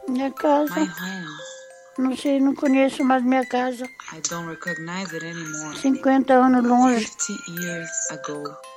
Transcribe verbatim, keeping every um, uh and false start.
Minha casa. My home. Não sei, não conheço mais minha casa. I don't recognize it anymore. cinquenta anos longe. fifty years ago.